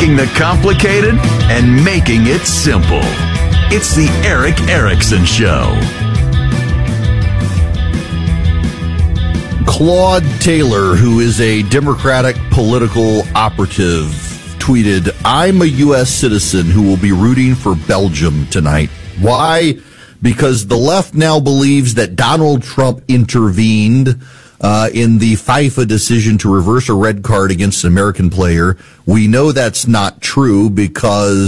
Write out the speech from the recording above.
taking the complicated and making it simple. It's the Erick Erickson Show. Claude Taylor, who is a Democratic political operative, tweeted, "I'm a U.S. citizen who will be rooting for Belgium tonight." Why? Because the left now believes that Donald Trump intervened in the FIFA decision to reverse a red card against an American player. We know that's not true because